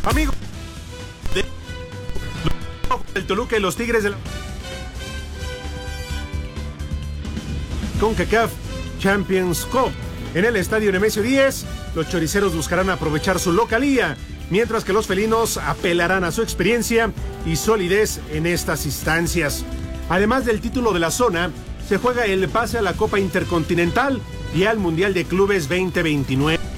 Amigos del Toluca y los Tigres de la CONCACAF Champions Cup. En el estadio Nemesio 10, los choriceros buscarán aprovechar su localía, mientras que los felinos apelarán a su experiencia y solidez en estas instancias. Además del título de la zona, se juega el pase a la Copa Intercontinental y al Mundial de Clubes 2029.